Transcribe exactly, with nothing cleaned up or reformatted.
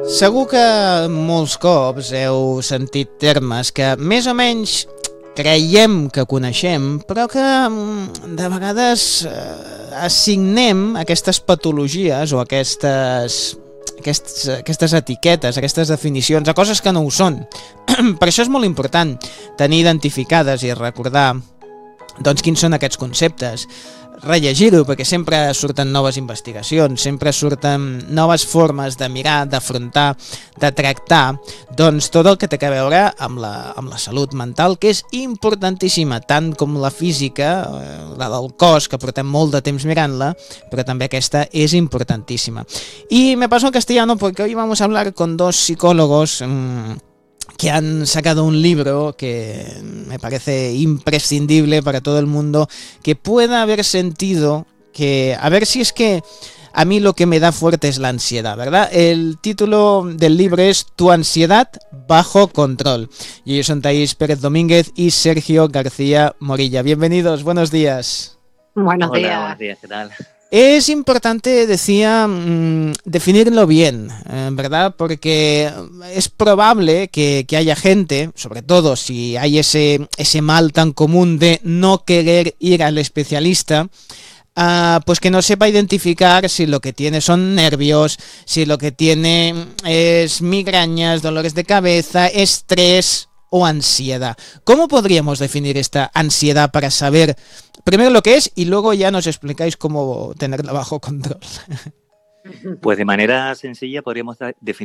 Segur que molts cops heu sentit termes que més o menys creiem que coneixem, però que de vegades eh, assignem aquestes patologies o aquestes, aquests, aquestes etiquetes, aquestes definicions a coses que no ho són. Per això és molt important tenir identificades i recordar doncs, quins són aquests conceptes. Rellegir-ho, perquè sempre surten noves investigacions, sempre surten noves formes de mirar, d'afrontar, de tractar, doncs tot el que té a veure amb la, amb la salut mental, que és importantíssima, tant com la física, la del cos, que portem molt de temps mirant-la, però també aquesta és importantíssima. Y me paso en castellano porque hoy vamos a hablar con dos psicólogos mmm, que han sacado un libro que me parece imprescindible para todo el mundo, que pueda haber sentido, que a ver si es que a mí lo que me da fuerte es la ansiedad, ¿verdad? El título del libro es Tu ansiedad bajo control. Y ellos son Thaís Pérez Domínguez y Sergio García Morilla. Bienvenidos, buenos días. Buenos Hola, días. buenos días, ¿qué tal? Es importante, decía, mmm, definirlo bien, eh, ¿verdad? Porque es probable que, que haya gente, sobre todo si hay ese, ese mal tan común de no querer ir al especialista, uh, pues que no sepa identificar si lo que tiene son nervios, si lo que tiene es migrañas, dolores de cabeza, estrés o ansiedad. ¿Cómo podríamos definir esta ansiedad para saber primero lo que es y luego ya nos explicáis cómo tenerla bajo control? Pues de manera sencilla podríamos definir